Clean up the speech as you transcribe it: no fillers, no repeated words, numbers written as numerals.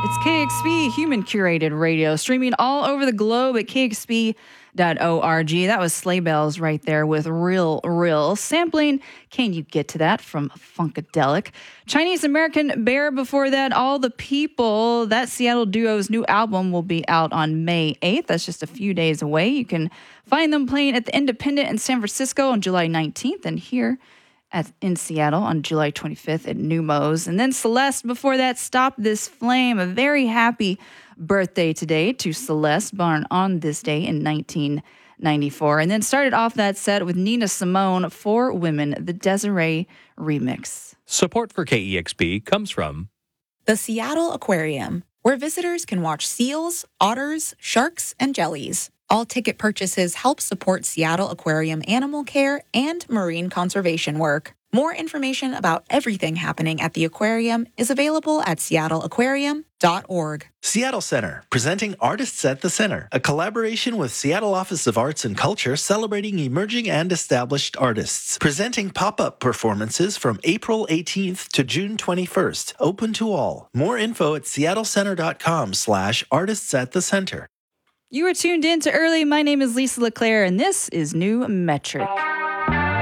It's KXP, human curated radio, streaming all over the globe at kxp.org. That was Sleigh Bells right there with Real sampling. Can you get to that from Funkadelic? Chinese American Bear before that, All the People. That Seattle duo's new album will be out on May 8th. That's just a few days away. You can find them playing at the Independent in San Francisco on July 19th and here in Seattle on July 25th at Numos. And then Celeste before that, Stop This Flame. A very happy birthday today to Celeste, born on this day in 1994. And then started off that set with Nina Simone, For Women, the Desiree remix. Support for KEXP comes from the Seattle Aquarium, where visitors can watch seals, otters, sharks, and jellies. All ticket purchases help support Seattle Aquarium animal care and marine conservation work. More information about everything happening at the aquarium is available at seattleaquarium.org. Seattle Center, presenting Artists at the Center, a collaboration with Seattle Office of Arts and Culture celebrating emerging and established artists. Presenting pop-up performances from April 18th to June 21st, open to all. More info at seattlecenter.com/artists at the center. You are tuned in to Early. My name is Lisa LeClaire, and this is New Metric.